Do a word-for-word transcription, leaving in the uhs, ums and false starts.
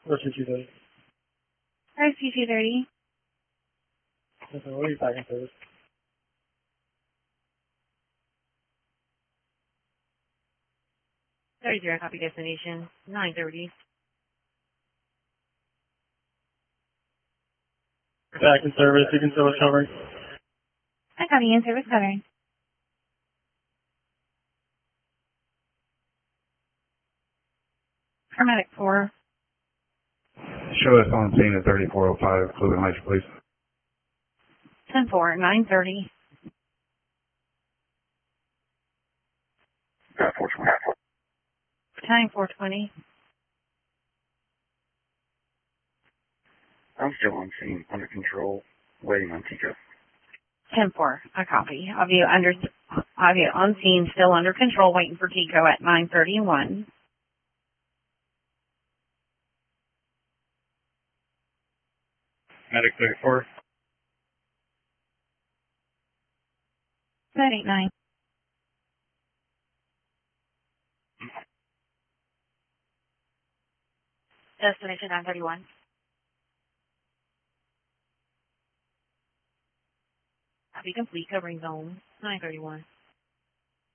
Or two thirty. Rescue two thirty. Okay, what are you back in service? thirty zero, copy destination, nine thirty. Back in service, you can service covering. I copy in service covering. Paramedic four. Show us on scene at thirty-four oh five, Cleveland Heights, please. ten four, nine thirty. Got four twenty. Time four twenty. I'm still on scene, under control, waiting on Tico. ten four, I copy. I'll be under, I'll be on scene, still under control, waiting for Tico at nine thirty-one. Medic thirty-four. That ain't nine. Destination nine thirty-one. Copy complete, covering zone, nine thirty-one.